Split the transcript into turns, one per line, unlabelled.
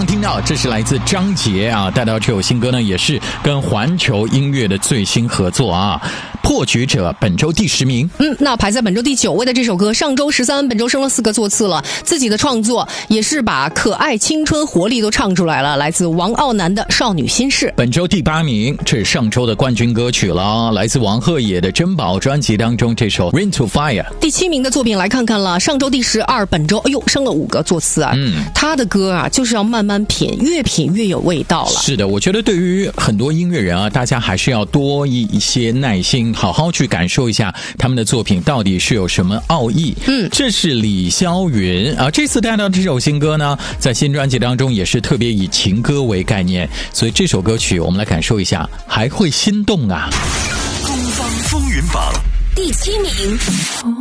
刚听到，这是来自张杰啊带到这首新歌呢，也是跟环球音乐的最新合作啊。破局者本周第10名。
那排在本周第9位的这首歌，上周13，本周升了4个座次了。自己的创作也是把可爱、青春、活力都唱出来了，来自王傲南的《少女心事》。
本周第8名，这是上周的冠军歌曲了，来自王鹤野的《珍宝》专辑当中这首《Rain to Fire》。
第7名的作品来看看了，上周第12，本周升了5个座次啊。他的歌啊，就是要慢慢品，越品越有味道了。
是的，我觉得对于很多音乐人啊，大家还是要多一些耐心，好好去感受一下他们的作品到底是有什么奥义。这是李霄云啊，这次带到这首新歌呢，在新专辑当中也是特别以情歌为概念，所以这首歌曲我们来感受一下，还会心动啊。
东方风云榜第7名。